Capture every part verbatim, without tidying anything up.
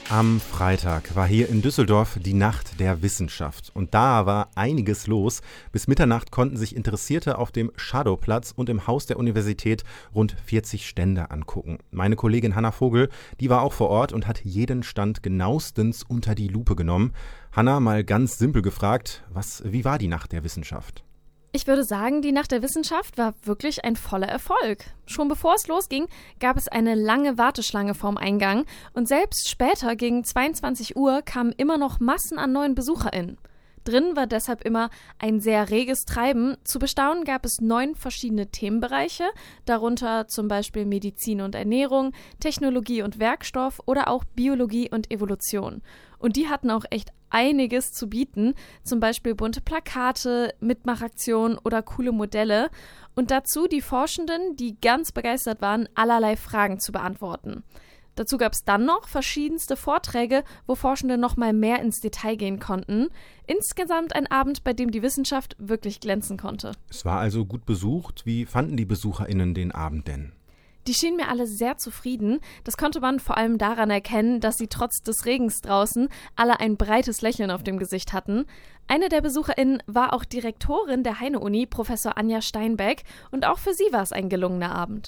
Am Freitag war hier in Düsseldorf die Nacht der Wissenschaft. Und da war einiges los. Bis Mitternacht konnten sich Interessierte auf dem Schadowplatz und im Haus der Universität rund vierzig Stände angucken. Meine Kollegin Hanna Vogel, die war auch vor Ort und hat jeden Stand genauestens unter die Lupe genommen. Hanna, mal ganz simpel gefragt, was, wie war die Nacht der Wissenschaft? Ich würde sagen, die Nacht der Wissenschaft war wirklich ein voller Erfolg. Schon bevor es losging, gab es eine lange Warteschlange vorm Eingang und selbst später gegen zweiundzwanzig Uhr kamen immer noch Massen an neuen BesucherInnen. Drin war deshalb immer ein sehr reges Treiben. Zu bestaunen gab es neun verschiedene Themenbereiche, darunter zum Beispiel Medizin und Ernährung, Technologie und Werkstoff oder auch Biologie und Evolution. Und die hatten auch echt einiges zu bieten, zum Beispiel bunte Plakate, Mitmachaktionen oder coole Modelle. Und dazu die Forschenden, die ganz begeistert waren, allerlei Fragen zu beantworten. Dazu gab es dann noch verschiedenste Vorträge, wo Forschende noch mal mehr ins Detail gehen konnten. Insgesamt ein Abend, bei dem die Wissenschaft wirklich glänzen konnte. Es war also gut besucht. Wie fanden die BesucherInnen den Abend denn? Die schienen mir alle sehr zufrieden. Das konnte man vor allem daran erkennen, dass sie trotz des Regens draußen alle ein breites Lächeln auf dem Gesicht hatten. Eine der BesucherInnen war auch Direktorin der Heine-Uni, Professor Anja Steinbeck. Und auch für sie war es ein gelungener Abend.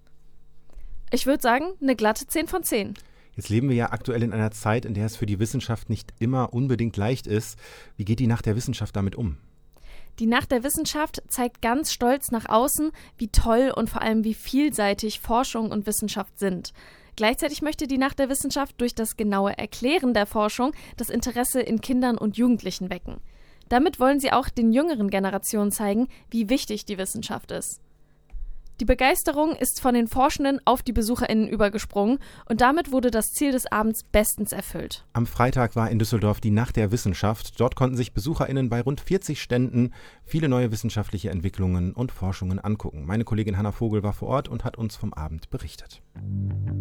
Ich würde sagen, eine glatte zehn von zehn. Jetzt leben wir ja aktuell in einer Zeit, in der es für die Wissenschaft nicht immer unbedingt leicht ist. Wie geht die Nacht der Wissenschaft damit um? Die Nacht der Wissenschaft zeigt ganz stolz nach außen, wie toll und vor allem wie vielseitig Forschung und Wissenschaft sind. Gleichzeitig möchte die Nacht der Wissenschaft durch das genaue Erklären der Forschung das Interesse in Kindern und Jugendlichen wecken. Damit wollen sie auch den jüngeren Generationen zeigen, wie wichtig die Wissenschaft ist. Die Begeisterung ist von den Forschenden auf die BesucherInnen übergesprungen und damit wurde das Ziel des Abends bestens erfüllt. Am Freitag war in Düsseldorf die Nacht der Wissenschaft. Dort konnten sich BesucherInnen bei rund vierzig Ständen viele neue wissenschaftliche Entwicklungen und Forschungen angucken. Meine Kollegin Hanna Vogel war vor Ort und hat uns vom Abend berichtet.